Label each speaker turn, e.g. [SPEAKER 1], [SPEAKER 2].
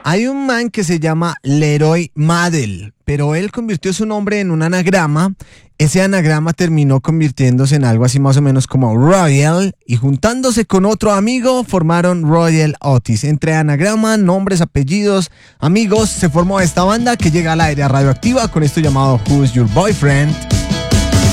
[SPEAKER 1] Hay un man que se llama Leroy Madel, pero él convirtió su nombre en un anagrama. Ese anagrama terminó convirtiéndose en algo así más o menos como Royal, y juntándose con otro amigo formaron Royal Otis. Entre anagrama, nombres, apellidos, amigos, se formó esta banda que llega al aire a Radioactiva con esto llamado Who's Your Boyfriend.